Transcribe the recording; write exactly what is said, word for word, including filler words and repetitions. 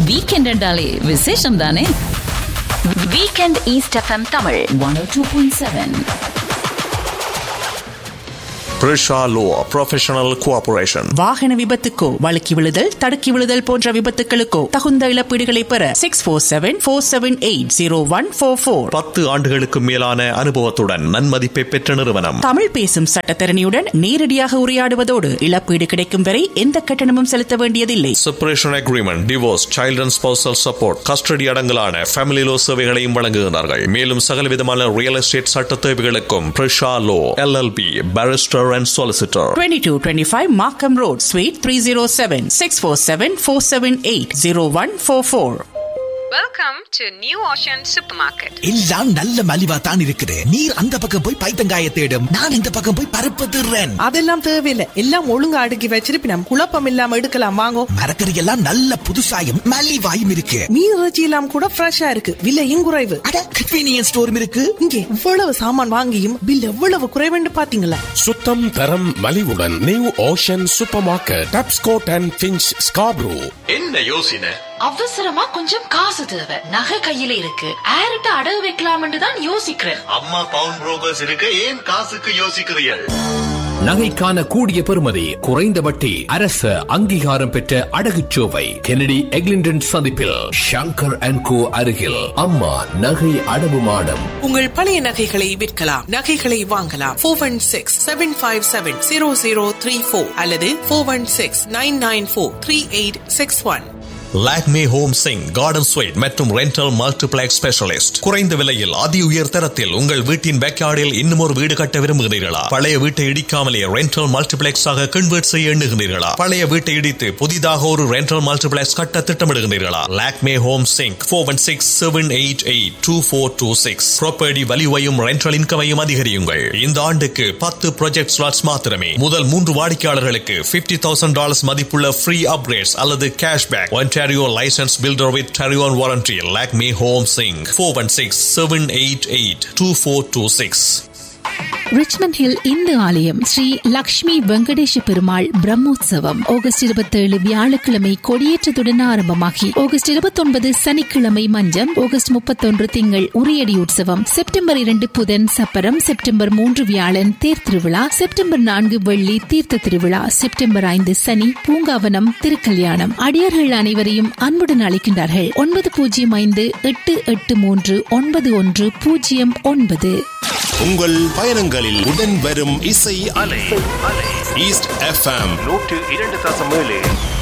Weekend என்றாலே விசேஷம் தானே. Weekend east FM Tamil one ஓ two point seven. Prisha Law Professional Cooperation. வாகன விபத்துக்கோ, வழுக்கி விழுதல், தடுக்கி விழுதல் போன்ற விபத்துகளுக்கோ தகுந்த இழப்பீடுகளை பெற six four seven four seven eight zero one four four. பத்து ஆண்டுகளுக்கு மேலான அனுபவத்துடன் நன்மதிப்பை பெற்ற நிறுவனம். தமிழ் பேசும் சட்டத்தரணியுடன் நேரடியாக உரையாடுவதோடு இழப்பீடு கிடைக்கும் வரை எந்த கட்டணமும் செலுத்த வேண்டியதில்லை. Separation agreement, divorce, child and spousal support, custody அடங்கலான family low சேவைகளையும் வழங்குகிறார்கள். மேலும் சகலவிதமான ரியல் எஸ்டேட் சட்ட தேவைகளுக்கும் Prisha Law L L P Barrister and Solicitor. twenty-two twenty-five Markham Road, Suite three oh seven, six four seven four seven eight zero one four four. Welcome to New Ocean Supermarket. எல்லாம் நல்ல மலிவா தான் இருக்குது. நீர் அந்த பக்கம் போய் பைத்தங்காய தேடும், நான் இந்த பக்கம் போய் பருப்பு திருறேன். அதெல்லாம் தேவையில்லை, எல்லாம் ஒழுங்கா அடுக்கி வச்சிருப்பி நம்ம குழப்பம் இல்லாம எடுக்கலாம். வாங்கோ. மரக்கறி எல்லாம் நல்ல புதுசாயும் மலிவாயும் இருக்கு. மீன் இறைச்சி எல்லாம் கூட ஃப்ரெஷ்ஷா இருக்கு, விலையும் குறைவு. அட கன்வீனியன்ஸ் ஸ்டோரும் இருக்கு. இங்கே இவ்வளவு சாமான் வாங்கியும் பில் எவ்வளவு குறைவுன்னு பாத்தீங்களா? சுத்தம் தரம் மலிவுடன் new ocean super market, Tapscott and pinch, Scarborough. என்ன யோசனை? அவசரமா கொஞ்சம் காசு தேவை, நகை கையில இருக்கு, ஆர்ட்ட அடகு வைக்கலாம்னு தான் யோசிக்கிறேன். அம்மா பவுன் புரோக்கர்ஸ் இருக்கு, ஏன் காசுக்கு யோசிக்கிறீர்கள்? நகைக்கான கூடிய பெறுமதி, குறைந்த வட்டி, அரசு அங்கீகாரம் பெற்ற அடகுச்சோவை கெனடி எக்லிண்டன் சந்திப்பில் ஷங்கர் அண்ட் கோ அருகில் அம்மா நகை அடவு மாடம். உங்கள் பழைய நகைகளை விற்கலாம், நகைகளை வாங்கலாம். Four one six seven five seven zero zero three four அல்லது four one six nine nine four three eight six one. Lakme home Singh garden sweet மற்றும் ரெண்டல் மல்டிப்ளெக்ஸ் ஸ்பெஷலிஸ்ட். குறைந்த விலையில் அதி உயர் தரத்தில் உங்கள் வீட்டின் பேக்யார்டில் இன்னும் ஒரு வீடு கட்ட விரும்புகிறீர்களா? பழைய வீட்டை இடிக்காமலே ரெண்டல் மல்டிப்ளெக்ஸ் ஆக கன்வெர்ட் செய்ய எண்ணுகிறீர்களா? பழைய வீட்டை இடித்து புதிதாக ஒரு ரெண்டல் மல்டிப்ளெக்ஸ் கட்ட திட்டமிடுகிறீர்களா? Lakme home Singh four one six seven eight eight two four two six. Property வேல்யூவையும் rental இன்கமையும் அதிகரியுங்கள். இந்த ஆண்டுக்கு பத்து ப்ராஜெக்ட் ஸ்லாட்ஸ் மாத்திரமே. முதல் மூன்று வாடிக்கையாளர்களுக்கு பிப்டி தௌசண்ட் டாலர்ஸ் மதிப்புள்ள ஃப்ரீ அப்கிரேட்ஸ் அல்லது cashback. Ontario licensed builder with Ontario warranty. Lakme Home Singh four one six seven eight eight two four two six. Richmond hill Hindu ஆலயம் ஸ்ரீ லக்ஷ்மி வெங்கடேஷ பெருமாள் பிரம்மோற்சவம் ஆகஸ்ட் இருபத்தி ஏழு வியாழக்கிழமை கொடியேற்றத்துடன் ஆரம்பமாகி ஆகஸ்ட் இருபத்தி ஒன்பது சனிக்கிழமை மஞ்சம், ஆகஸ்ட் முப்பத்தொன்று திங்கள் உரியடி உற்சவம், செப்டம்பர் இரண்டு புதன் சப்பரம், செப்டம்பர் மூன்று வியாழன் தேர் திருவிழா, செப்டம்பர் நான்கு வெள்ளி தீர்த்த திருவிழா, செப்டம்பர் ஐந்து சனி பூங்காவனம் திருக்கல்யாணம். அடியார்கள் அனைவரையும் அன்புடன் அழைக்கின்றார்கள். ஒன்பது பூஜ்ஜியம் ஐந்து எட்டு எட்டு மூன்று ஒன்பது ஒன்று பூஜ்ஜியம் ஒன்பது. உங்கள் பயணங்களில் உடன் வரும் இசை அலை ஈஸ்ட் எஃப்எம் நூற்று இரண்டு தசம் ஏழு.